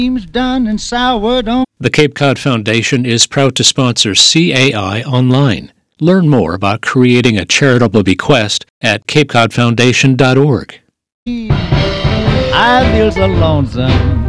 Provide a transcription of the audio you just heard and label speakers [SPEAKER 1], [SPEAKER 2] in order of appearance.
[SPEAKER 1] done and soured on.
[SPEAKER 2] The Cape Cod Foundation is proud to sponsor CAI Online. Learn more about creating a charitable bequest at capecodfoundation.org.
[SPEAKER 1] I feel so lonesome.